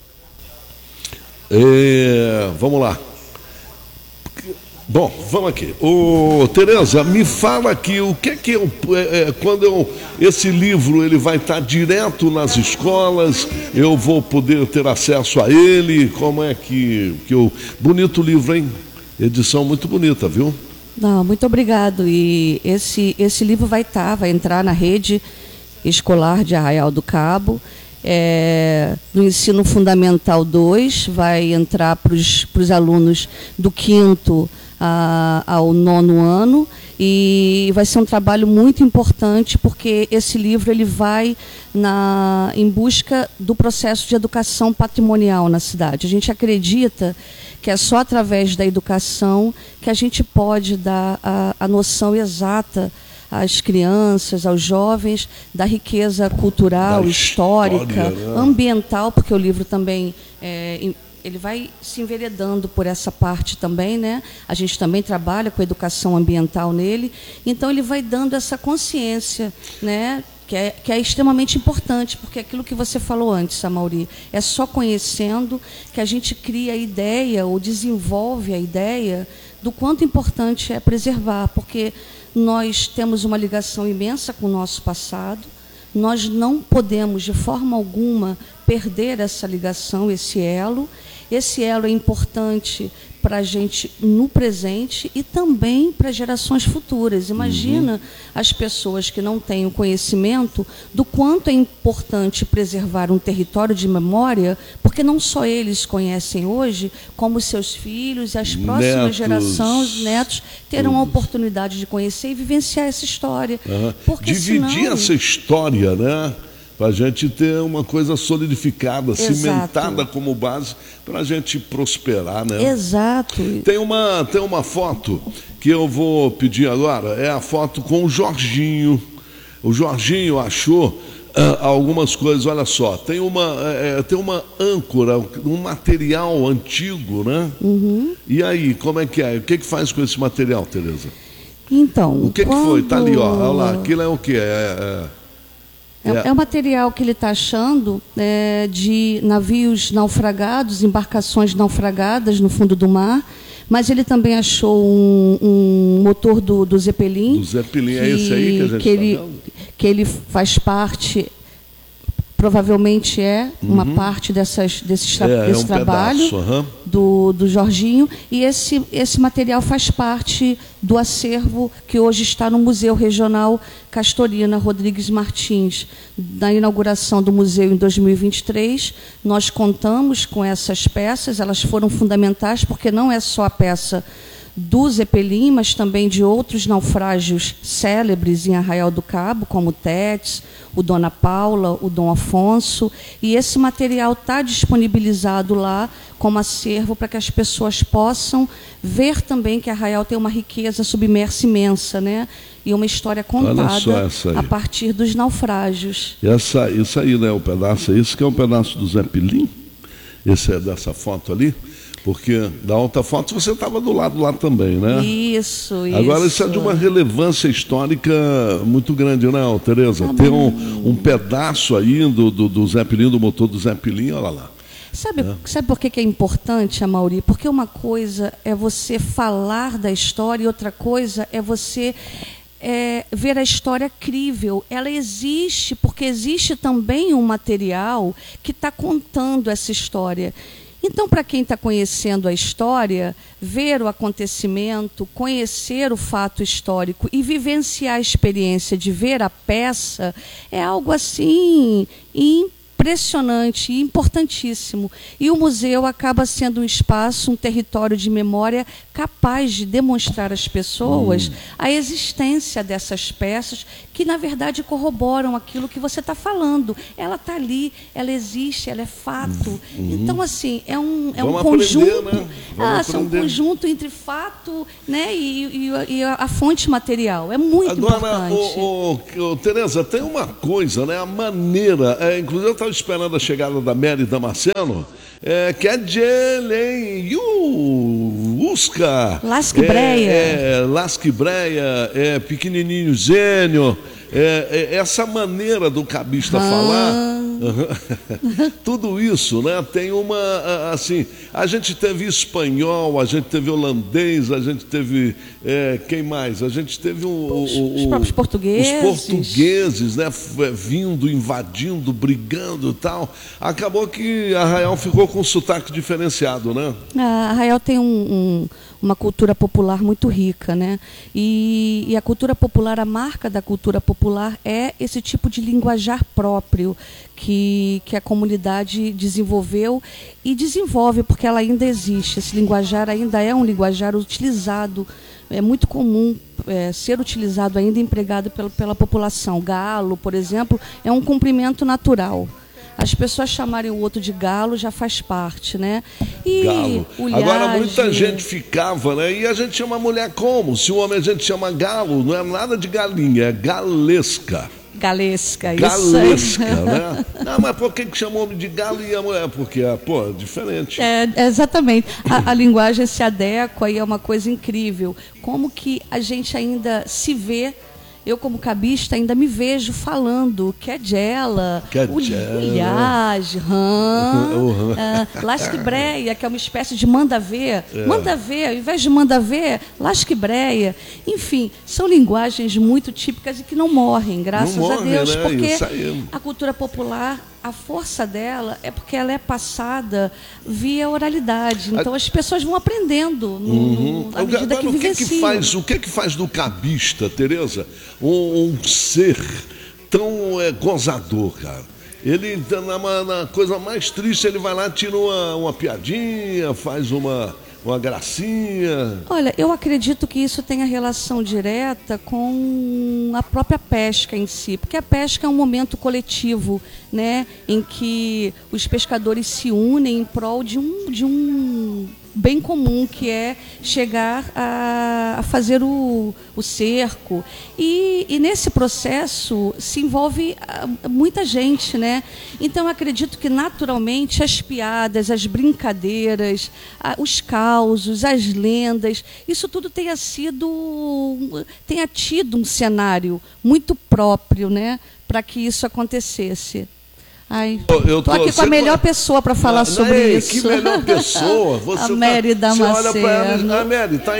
Speaker 6: Vamos lá. Bom, vamos aqui. Tereza, me fala aqui, o que esse livro ele vai estar direto nas escolas, eu vou poder ter acesso a ele, como é que bonito livro, hein? Edição muito bonita, viu?
Speaker 11: Não, muito obrigado. E esse livro vai entrar na rede escolar de Arraial do Cabo. No ensino fundamental 2, vai entrar para os alunos do 5º ao 9º ano, e vai ser um trabalho muito importante, porque esse livro ele vai em busca do processo de educação patrimonial na cidade. A gente acredita que é só através da educação que a gente pode dar a noção exata às crianças, aos jovens, da riqueza cultural, histórica, né? Ambiental, porque o livro também ele vai se enveredando por essa parte também, né? A gente também trabalha com educação ambiental nele, então ele vai dando essa consciência, né? Que é extremamente importante, porque aquilo que você falou antes, Amauri, é só conhecendo que a gente cria a ideia ou desenvolve a ideia do quanto importante é preservar, porque nós temos uma ligação imensa com o nosso passado, nós não podemos, de forma alguma, perder essa ligação, esse elo. Esse elo é importante para a gente no presente e também para gerações futuras. Imagina as pessoas que não têm o conhecimento do quanto é importante preservar um território de memória, porque não só eles conhecem hoje, como seus filhos e as próximas gerações, netos, terão a oportunidade de conhecer e vivenciar essa história. Porque
Speaker 6: dividir essa história, né? Para a gente ter uma coisa solidificada, cimentada como base, para a gente prosperar, né?
Speaker 11: Exato.
Speaker 6: Tem uma foto que eu vou pedir agora, é a foto com o Jorginho. O Jorginho achou algumas coisas, olha só, tem uma âncora, um material antigo, né? E aí, como é que é? O que faz com esse material, Tereza?
Speaker 11: Então,
Speaker 6: o que foi? Está ali, ó, olha lá, aquilo é o que?
Speaker 11: É o material que ele está achando de navios naufragados, embarcações naufragadas no fundo do mar, mas ele também achou um motor do Zeppelin.
Speaker 6: Do Zeppelin, é esse aí que a gente está vendo?
Speaker 11: Que ele faz parte, provavelmente uma parte desse trabalho
Speaker 6: pedaço,
Speaker 11: do Jorginho, e esse material faz parte do acervo que hoje está no Museu Regional Castorina Rodrigues Martins. Na inauguração do museu em 2023, nós contamos com essas peças, elas foram fundamentais, porque não é só a peça do Zeppelin, mas também de outros naufrágios célebres em Arraial do Cabo, como o Tétis, o Dona Paula, o Dom Afonso, e esse material está disponibilizado lá como acervo para que as pessoas possam ver também que Arraial tem uma riqueza submersa imensa, né? E uma história contada a partir dos naufrágios.
Speaker 6: Isso aí, né? O pedaço, isso que é um pedaço do Zeppelin? Esse é dessa foto ali? Porque da outra foto você estava do lado lá também, né?
Speaker 11: Isso.
Speaker 6: Agora isso é de uma relevância histórica muito grande, né, Tereza? Tem um pedaço aí do Zeppelin, do motor do Zeppelin, olha lá.
Speaker 11: Sabe por que é importante, Amaury? Porque uma coisa é você falar da história e outra coisa é você ver a história crível. Ela existe porque existe também um material que está contando essa história. Então, para quem está conhecendo a história, ver o acontecimento, conhecer o fato histórico e vivenciar a experiência de ver a peça é algo assim impressionante e importantíssimo. E o museu acaba sendo um espaço, um território de memória capaz de demonstrar às pessoas a existência dessas peças que, na verdade, corroboram aquilo que você está falando. Ela está ali, ela existe, ela é fato. Então, assim, é um conjunto, né? É um conjunto entre fato, né, e a fonte material. É muito importante.
Speaker 6: Tereza, tem uma coisa, né? A maneira, inclusive eu estava esperando a chegada da Mary Damasceno, que é Jelen Usca.
Speaker 11: Lasque Breia.
Speaker 6: Lasque Breia, pequenininho gênio. Essa maneira do cabista falar, tudo isso, né? Tem uma, assim, a gente teve espanhol, a gente teve holandês, a gente teve, quem mais? A gente teve
Speaker 11: os próprios portugueses.
Speaker 6: Os portugueses, né? Vindo, invadindo, brigando e tal. Acabou que Arraial ficou com um sotaque diferenciado, né?
Speaker 11: Arraial tem uma cultura popular muito rica, né? E a cultura popular, a marca da cultura popular é esse tipo de linguajar próprio que a comunidade desenvolveu e desenvolve, porque ela ainda existe. Esse linguajar ainda é um linguajar utilizado, é muito comum ser utilizado ainda, empregado pela população. Galo, por exemplo, é um cumprimento natural. As pessoas chamarem o outro de galo já faz parte, né? E
Speaker 6: galo. Agora muita gente ficava, né? E a gente chama a mulher como? Se o homem a gente chama galo, não é nada de galinha, é galesca.
Speaker 11: Galesca, isso.
Speaker 6: Galesca, né? Não, mas por que chamou o homem de galo e a mulher? Porque, é diferente.
Speaker 11: Exatamente. A linguagem se adequa e é uma coisa incrível. Como que a gente ainda se vê. Eu, como cabista, ainda me vejo falando Quedjela, Ulhage, Lasque Breia, que é uma espécie de manda-ver. Manda-ver, ao invés de manda-ver, Lasque Breia. Enfim, são linguagens muito típicas e que não morrem, graças a Deus, né? Porque a cultura popular, a força dela é porque ela é passada via oralidade. Então as pessoas vão aprendendo à medida que vivenciam.
Speaker 6: O que faz do cabista, Tereza, um ser tão gozador, cara? Ele, na coisa mais triste, ele vai lá, tira uma piadinha, faz uma gracinha.
Speaker 11: Olha, eu acredito que isso tenha relação direta com a própria pesca em si, porque a pesca é um momento coletivo, né, em que os pescadores se unem em prol de um bem comum, que é chegar a fazer o cerco. E nesse processo se envolve muita gente, né? Então, eu acredito que, naturalmente, as piadas, as brincadeiras, os causos, as lendas, isso tudo tenha tido um cenário muito próprio, né, para que isso acontecesse. Eu tô aqui com a melhor pessoa para falar sobre isso.
Speaker 6: Que melhor pessoa?
Speaker 11: A Mary Damasceno. Você olha para ela,
Speaker 6: a Mary está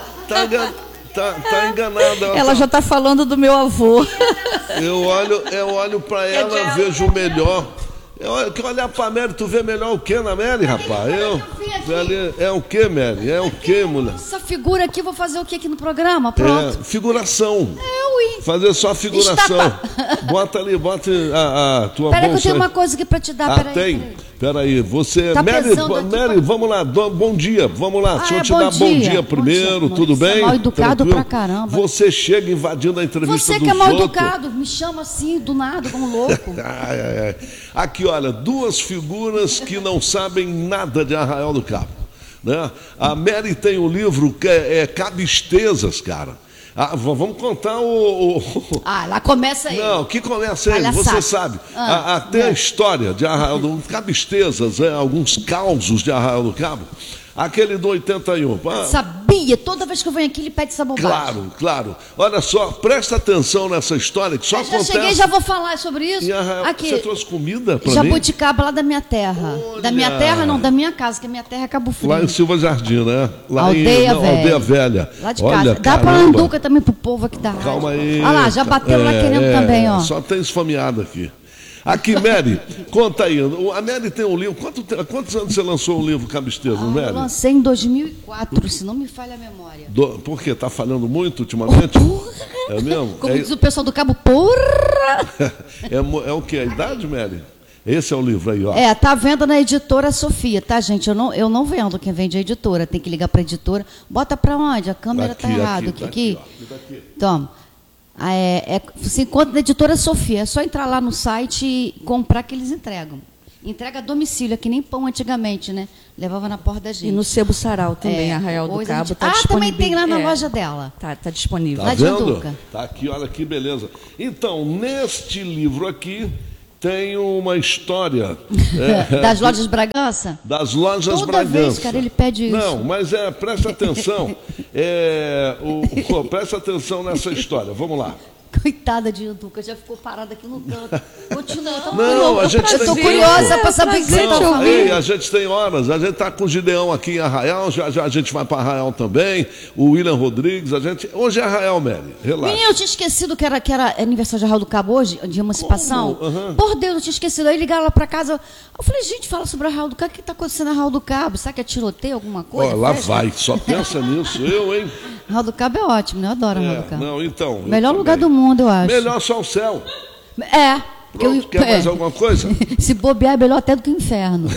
Speaker 6: enganada.
Speaker 11: Ela já está falando do meu avô.
Speaker 6: Eu olho para ela, vejo o melhor. Quer olhar para a Mary, tu vê melhor o que na Mary, rapaz? É o que, Mary? É o que, mulher?
Speaker 14: Essa figura aqui, vou fazer o que aqui no programa? Pronto.
Speaker 6: Figuração. Fazer só figuração. Bota ali, bota a tua bolsa.
Speaker 14: Peraí que eu tenho uma coisa aqui para te dar.
Speaker 6: Tem? Peraí, você...
Speaker 14: Tá
Speaker 6: Mary,
Speaker 14: pensando aqui
Speaker 6: Mary, vamos lá, bom dia, vamos lá. Deixa eu te dar bom dia primeiro, tudo bem?
Speaker 14: Mal educado
Speaker 6: Tranquilo?
Speaker 14: pra caramba.
Speaker 6: Você chega invadindo a entrevista
Speaker 14: Você
Speaker 6: dos
Speaker 14: que é mal
Speaker 6: outros.
Speaker 14: educado, me chama assim, do nada, como louco.
Speaker 6: Ai. Aqui, olha, duas figuras que não sabem nada de Arraial do Cabo, né? A Mary tem um livro que é Cabistezas, cara. Vamos contar
Speaker 14: lá começa aí.
Speaker 6: Não, que começa aí, você sabe. Tem a história de Arraial do Cabo, Cabistezas, alguns causos de Arraial do Cabo. Aquele do 81.
Speaker 14: Sabia, toda vez que eu venho aqui ele pede essa bobagem.
Speaker 6: Claro. Olha só, presta atenção nessa história que só acontece...
Speaker 14: Já cheguei, já vou falar sobre isso. Aqui,
Speaker 6: você trouxe comida pra mim?
Speaker 14: Jabuticaba lá da minha terra. Olha. Da minha terra não, da minha casa, que a minha terra é Cabo Frio.
Speaker 6: Lá em Silva Jardim, né? Lá
Speaker 14: Aldeia
Speaker 6: Velha.
Speaker 14: Lá de casa. Dá pra Anduca também pro povo aqui da rádio.
Speaker 6: Calma aí.
Speaker 14: Olha lá, já bateu lá querendo também, ó.
Speaker 6: Só tem esfomeado aqui. Aqui, Mary, conta aí. A Mary tem um livro. Quantos anos você lançou um livro Cabistezas, Mary?
Speaker 14: Eu lancei em 2004, se não me falha a memória.
Speaker 6: Por quê? Tá falhando muito ultimamente? É mesmo?
Speaker 14: Como diz o pessoal do Cabo, porra!
Speaker 6: É o quê? A idade, Mary? Esse é o livro aí, ó.
Speaker 14: Tá vendo na editora Sofia, tá, gente? Eu não vendo quem vende a editora. Tem que ligar pra editora. Bota pra onde? A câmera tá errada. Aqui. Toma. Você encontra na editora Sofia, é só entrar lá no site e comprar que eles entregam. Entrega a domicílio, que nem pão antigamente, né? Levava na porta da gente.
Speaker 11: E no Sebo Sarau também, Arraial do Cabo, está disponível.
Speaker 14: Também tem lá na loja dela.
Speaker 11: Tá disponível.
Speaker 6: Tá
Speaker 14: lá
Speaker 6: vendo?
Speaker 14: de Anduca.
Speaker 6: Tá aqui, olha que beleza. Então, neste livro aqui, tem uma história...
Speaker 14: das lojas Bragança?
Speaker 6: Das lojas
Speaker 14: Toda
Speaker 6: Bragança.
Speaker 14: Vez, cara, ele pede isso.
Speaker 6: Não, mas presta atenção. Presta atenção nessa história. Vamos lá.
Speaker 14: Coitada de Anduca, já ficou parada aqui no canto. Continua.
Speaker 6: Não, a gente
Speaker 14: Estou curiosa para saber o que você está falando.
Speaker 6: Ei, a gente tem horas. A gente está com o Gideão aqui em Arraial. Já a gente vai para Arraial também. O William Rodrigues. Hoje é Arraial, Mary. Relaxa.
Speaker 14: Menino, eu tinha esquecido que era aniversário de Arraial do Cabo hoje, de emancipação. Por Deus, eu tinha esquecido. Aí ligaram lá para casa. Eu falei, gente, fala sobre Arraial do Cabo. O que está acontecendo em Arraial do Cabo? Será que é tiroteio, alguma coisa?
Speaker 6: Lá vai. Só pensa nisso. hein?
Speaker 14: Arraial do Cabo é ótimo, né? Eu adoro Arraial do Cabo.
Speaker 6: Não, então.
Speaker 14: Melhor lugar do mundo, eu acho.
Speaker 6: Melhor só o céu.
Speaker 14: Pronto,
Speaker 6: quer mais alguma coisa?
Speaker 14: Se bobear é melhor até do que o inferno.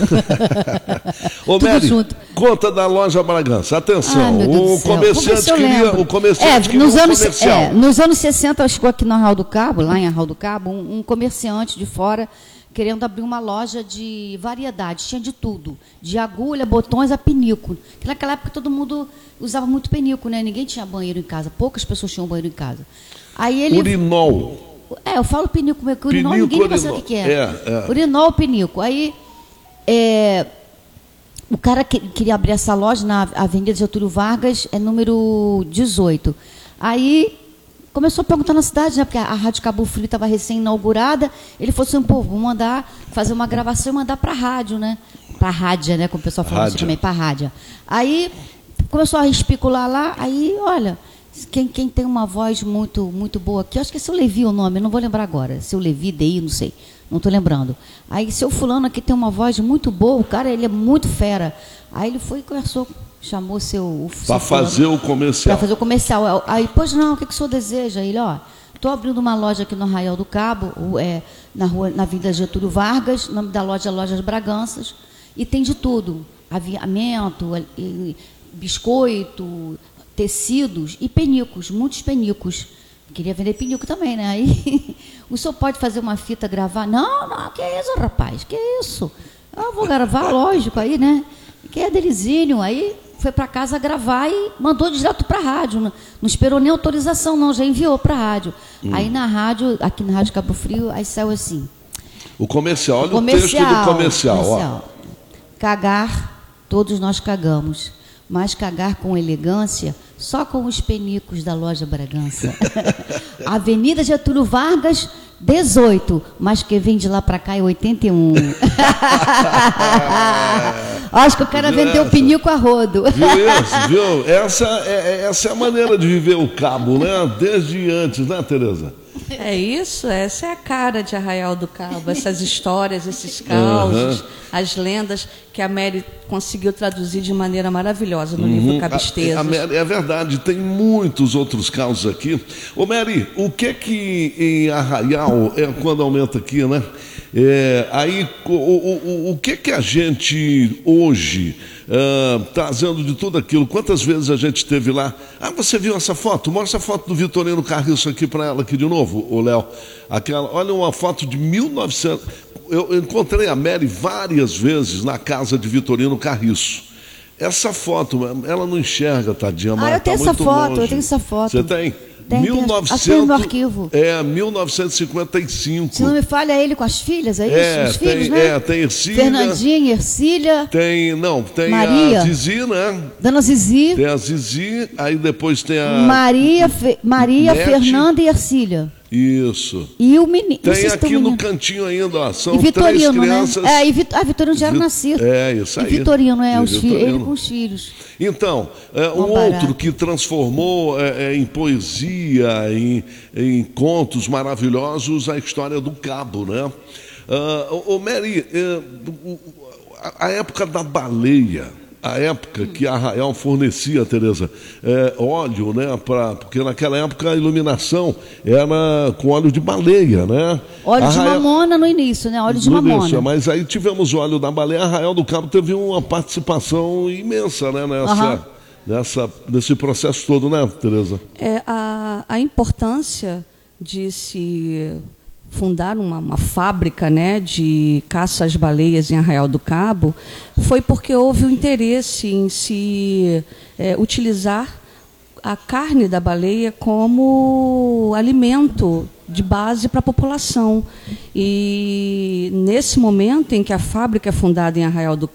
Speaker 6: Ô, Mary, conta da loja Bragança. Atenção, o comerciante queria um comercial.
Speaker 14: Nos anos 60, chegou aqui no Arraial do Cabo, lá em Arraial do Cabo, um comerciante de fora querendo abrir uma loja de variedades, tinha de tudo, de agulha, botões a pinico. Naquela época todo mundo usava muito pinico, né? Ninguém tinha banheiro em casa, poucas pessoas tinham banheiro em casa. Aí ele...
Speaker 6: Urinol.
Speaker 14: Eu falo pinico, porque urinol ninguém vai saber o que é. Urinol, pinico. Aí o cara queria abrir essa loja na Avenida Getúlio Vargas, número 18. Aí começou a perguntar na cidade, né? Porque a Rádio Cabo Frio estava recém-inaugurada. Ele falou assim, pô, vamos fazer uma gravação e mandar para a rádio, né? Para a rádio, né? Como o pessoal fala assim também, para a rádio. Aí começou a especular lá, aí, olha, quem tem uma voz muito, muito boa aqui, acho que é seu Levi o nome, não vou lembrar agora, seu Levi, DI, não sei, não estou lembrando. Aí, seu fulano aqui tem uma voz muito boa, o cara, ele é muito fera. Aí ele foi e conversou, chamou seu
Speaker 6: para fazer o comercial.
Speaker 14: Para fazer o comercial. Aí, pois não, o que o senhor deseja? Ele, estou abrindo uma loja aqui no Arraial do Cabo, na Avenida Getúlio Vargas, o nome da loja é Lojas Braganças, e tem de tudo, aviamento, biscoito, tecidos e penicos, muitos penicos. Queria vender penico também, né? Aí, o senhor pode fazer uma fita, gravar? Não, que isso, rapaz, que isso? Eu vou gravar, lógico, aí, né? Que é delizinho. Aí foi para casa gravar e mandou direto para a rádio. Não esperou nem autorização, não, já enviou para a rádio. Aí na rádio, aqui na Rádio Cabo Frio, aí saiu assim.
Speaker 6: O comercial, olha o texto do comercial.
Speaker 14: Cagar, todos nós cagamos. Mas cagar com elegância, só com os penicos da loja Bragança. Avenida Getúlio Vargas, 18, mas quem vem de lá para cá é 81. Acho que o cara vendeu o pinico a rodo.
Speaker 6: Viu? Essa é a maneira de viver o Cabo, né? Desde antes, né, Tereza?
Speaker 11: É isso, essa é a cara de Arraial do Cabo, essas histórias, esses causos, as lendas que a Mary conseguiu traduzir de maneira maravilhosa no livro Cabistezas.
Speaker 6: É verdade, tem muitos outros causos aqui. Ô Mary, o que em Arraial, quando aumenta aqui, né? Aí, o que a gente hoje, trazendo de tudo aquilo, quantas vezes a gente esteve lá? Ah, você viu essa foto? Mostra a foto do Vitorino Carriço aqui para ela, aqui de novo, o Léo. Olha uma foto de 1900. Eu encontrei a Mary várias vezes na casa de Vitorino Carriço. Essa foto, ela não enxerga, tadinha, mas
Speaker 14: eu tenho essa foto, eu tenho essa foto.
Speaker 6: Você tem?
Speaker 14: Tem, 1900, no arquivo.
Speaker 6: 1955.
Speaker 14: Se não me falha, ele com as filhas, é isso? Os filhos, né?
Speaker 6: Tem Ercília.
Speaker 14: Fernandinha, Ercília.
Speaker 6: Tem
Speaker 14: Maria.
Speaker 6: A Zizi, né?
Speaker 14: Dona Zizi.
Speaker 6: Tem a Zizi, aí depois tem a...
Speaker 14: Maria Fernanda e Ercília.
Speaker 6: Isso.
Speaker 14: E o menino.
Speaker 6: Tem aqui no cantinho ainda, ó. São
Speaker 14: Vitorino,
Speaker 6: 3 crianças.
Speaker 14: Né? Vitorino já era nascido.
Speaker 6: Isso aí.
Speaker 14: E Vitorino, ele com os filhos.
Speaker 6: Então, outro que transformou em poesia, em contos maravilhosos, a história do Cabo, né? Mary, a época da baleia. A época que a Arraial fornecia, Tereza, óleo, né? Porque naquela época a iluminação era com óleo de baleia, né?
Speaker 14: Óleo de mamona no início, né? Óleo de mamona. Início,
Speaker 6: mas aí tivemos o óleo da baleia. A Arraial do Cabo teve uma participação imensa, né? Nesse processo todo, né, Tereza?
Speaker 11: A importância de se fundar uma fábrica, né, de caça às baleias em Arraial do Cabo foi porque houve o interesse em se utilizar a carne da baleia como alimento de base para a população. E nesse momento em que a fábrica é fundada em Arraial do